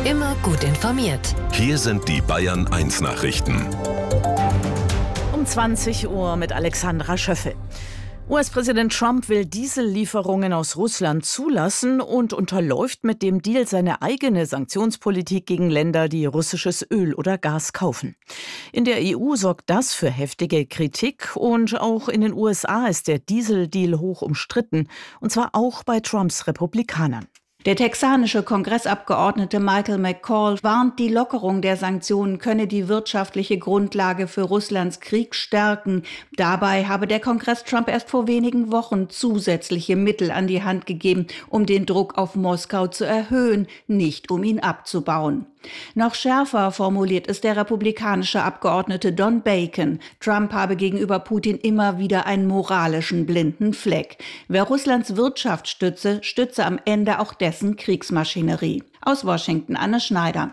Immer gut informiert. Hier sind die Bayern 1 Nachrichten. Um 20 Uhr mit Alexandra Schöffel. US-Präsident Trump will Diesellieferungen aus Russland zulassen und unterläuft mit dem Deal seine eigene Sanktionspolitik gegen Länder, die russisches Öl oder Gas kaufen. In der EU sorgt das für heftige Kritik und auch in den USA ist der Dieseldeal hoch umstritten, und zwar auch bei Trumps Republikanern. Der texanische Kongressabgeordnete Michael McCall warnt, die Lockerung der Sanktionen könne die wirtschaftliche Grundlage für Russlands Krieg stärken. Dabei habe der Kongress Trump erst vor wenigen Wochen zusätzliche Mittel an die Hand gegeben, um den Druck auf Moskau zu erhöhen, nicht um ihn abzubauen. Noch schärfer formuliert ist der republikanische Abgeordnete Don Bacon. Trump habe gegenüber Putin immer wieder einen moralischen blinden Fleck. Wer Russlands Wirtschaft stütze, stütze am Ende auch dessen Kriegsmaschinerie. Aus Washington, Anne Schneider.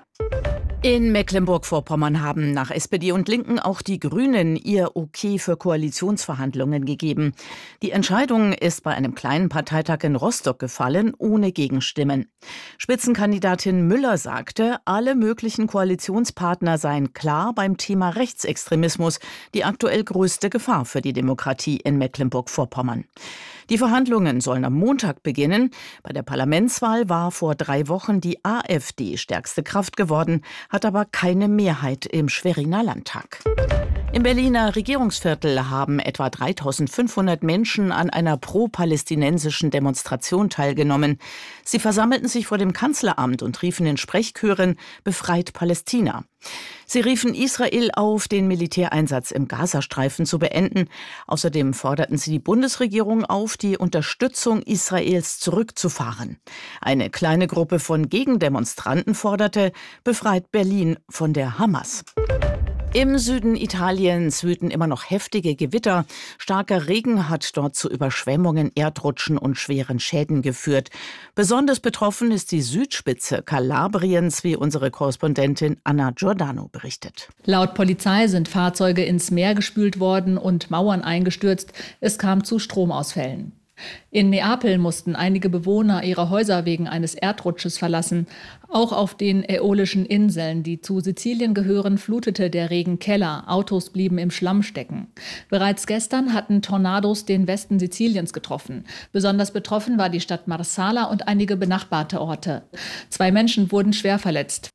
In Mecklenburg-Vorpommern haben nach SPD und Linken auch die Grünen ihr Okay für Koalitionsverhandlungen gegeben. Die Entscheidung ist bei einem kleinen Parteitag in Rostock gefallen, ohne Gegenstimmen. Spitzenkandidatin Müller sagte, alle möglichen Koalitionspartner seien klar beim Thema Rechtsextremismus, die aktuell größte Gefahr für die Demokratie in Mecklenburg-Vorpommern. Die Verhandlungen sollen am Montag beginnen. Bei der Parlamentswahl war vor 3 Wochen die AfD stärkste Kraft geworden, hat aber keine Mehrheit im Schweriner Landtag. Im Berliner Regierungsviertel haben etwa 3.500 Menschen an einer pro-palästinensischen Demonstration teilgenommen. Sie versammelten sich vor dem Kanzleramt und riefen in Sprechchören »Befreit Palästina«. Sie riefen Israel auf, den Militäreinsatz im Gazastreifen zu beenden. Außerdem forderten sie die Bundesregierung auf, die Unterstützung Israels zurückzufahren. Eine kleine Gruppe von Gegendemonstranten forderte, befreit Berlin von der Hamas. Im Süden Italiens wüten immer noch heftige Gewitter. Starker Regen hat dort zu Überschwemmungen, Erdrutschen und schweren Schäden geführt. Besonders betroffen ist die Südspitze Kalabriens, wie unsere Korrespondentin Anna Giordano berichtet. Laut Polizei sind Fahrzeuge ins Meer gespült worden und Mauern eingestürzt. Es kam zu Stromausfällen. In Neapel mussten einige Bewohner ihre Häuser wegen eines Erdrutsches verlassen. Auch auf den Äolischen Inseln, die zu Sizilien gehören, flutete der Regen Keller. Autos blieben im Schlamm stecken. Bereits gestern hatten Tornados den Westen Siziliens getroffen. Besonders betroffen war die Stadt Marsala und einige benachbarte Orte. 2 Menschen wurden schwer verletzt.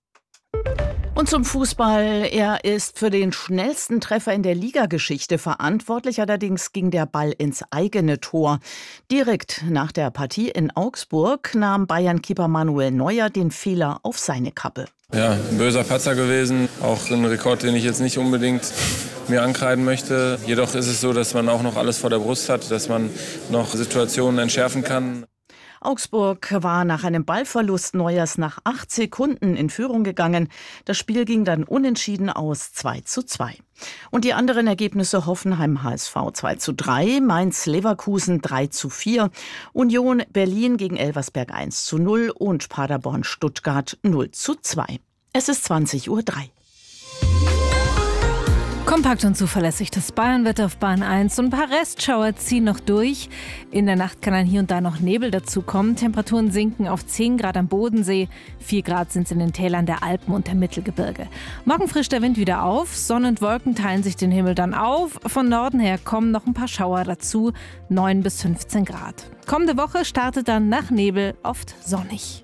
Und zum Fußball. Er ist für den schnellsten Treffer in der Ligageschichte verantwortlich. Allerdings ging der Ball ins eigene Tor. Direkt nach der Partie in Augsburg nahm Bayern-Keeper Manuel Neuer den Fehler auf seine Kappe. Ja, ein böser Patzer gewesen. Auch ein Rekord, den ich jetzt nicht unbedingt mir ankreiden möchte. Jedoch ist es so, dass man auch noch alles vor der Brust hat, dass man noch Situationen entschärfen kann. Augsburg war nach einem Ballverlust Neuers nach 8 Sekunden in Führung gegangen. Das Spiel ging dann unentschieden aus 2:2. Und die anderen Ergebnisse: Hoffenheim HSV 2:3, Mainz Leverkusen 3:4, Union Berlin gegen Elversberg 1:0 und Paderborn Stuttgart 0:2. Es ist 20:03 Uhr. Kompakt und zuverlässig das Bayernwetter auf Bahn 1 und ein paar Restschauer ziehen noch durch. In der Nacht kann dann hier und da noch Nebel dazukommen. Temperaturen sinken auf 10 Grad am Bodensee, 4 Grad sind es in den Tälern der Alpen und der Mittelgebirge. Morgen frischt der Wind wieder auf, Sonne und Wolken teilen sich den Himmel dann auf. Von Norden her kommen noch ein paar Schauer dazu, 9 bis 15 Grad. Kommende Woche startet dann nach Nebel oft sonnig.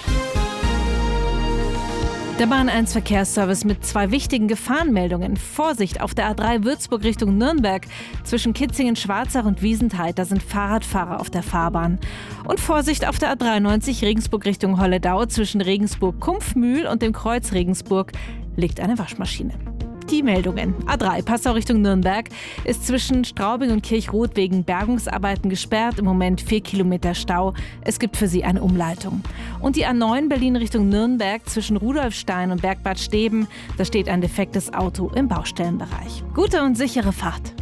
Der Bahn 1 Verkehrsservice mit 2 wichtigen Gefahrenmeldungen. Vorsicht auf der A3 Würzburg Richtung Nürnberg. Zwischen Kitzingen, Schwarzach und Wiesenthal, da sind Fahrradfahrer auf der Fahrbahn. Und Vorsicht auf der A93 Regensburg Richtung Holledau. Zwischen Regensburg-Kumpfmühl und dem Kreuz Regensburg liegt eine Waschmaschine. Die Meldungen. A3 Passau Richtung Nürnberg ist zwischen Straubing und Kirchroth wegen Bergungsarbeiten gesperrt. Im Moment 4 Kilometer Stau. Es gibt für Sie eine Umleitung. Und die A9 Berlin Richtung Nürnberg zwischen Rudolfstein und Bergbad Steben. Da steht ein defektes Auto im Baustellenbereich. Gute und sichere Fahrt.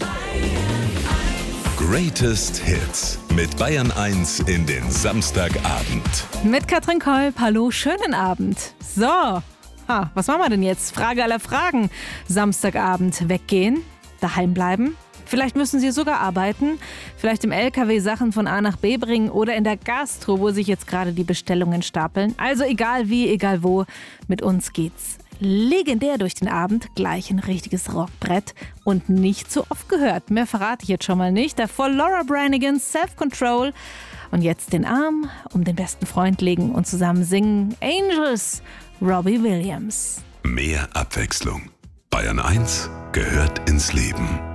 Greatest Hits mit Bayern 1 in den Samstagabend. Mit Katrin Kolb. Hallo, schönen Abend. So. Was machen wir denn jetzt? Frage aller Fragen. Samstagabend weggehen, daheim bleiben, Vielleicht müssen Sie sogar arbeiten, vielleicht im LKW Sachen von A nach B bringen oder in der Gastro, wo sich jetzt gerade die Bestellungen stapeln. Also egal wie, egal wo, mit uns geht's legendär durch den Abend, gleich ein richtiges Rockbrett und nicht so oft gehört. Mehr verrate ich jetzt schon mal nicht. Davor Laura Branigan, Self-Control und jetzt den Arm um den besten Freund legen und zusammen singen Angels, Robbie Williams. Mehr Abwechslung. Bayern 1 gehört ins Leben.